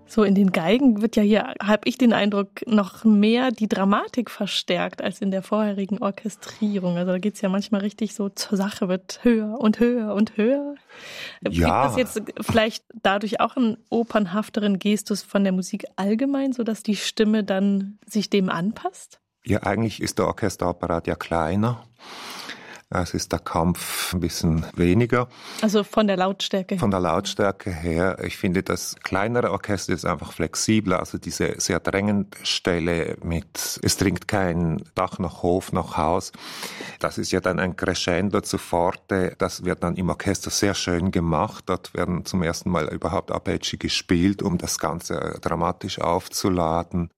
So in den Geigen wird ja hier, habe ich den Eindruck, noch mehr die Dramatik verstärkt als in der vorherigen Orchestrierung. Also da geht's ja manchmal richtig so zur Sache, wird höher und höher und höher. Ja. Gibt es jetzt vielleicht dadurch auch einen opernhafteren Gestus von der Musik allgemein, sodass die Stimme dann sich dem anpasst? Ja, eigentlich ist der Orchesterapparat ja kleiner. Es ist der Kampf ein bisschen weniger. Also von der Lautstärke her? Von der Lautstärke her. Ich finde, das kleinere Orchester ist einfach flexibler. Also diese sehr drängende Stelle mit, es dringt kein Dach noch Hof noch Haus. Das ist ja dann ein Crescendo zu forte. Das wird dann im Orchester sehr schön gemacht. Dort werden zum ersten Mal überhaupt Arpeggi gespielt, um das Ganze dramatisch aufzuladen.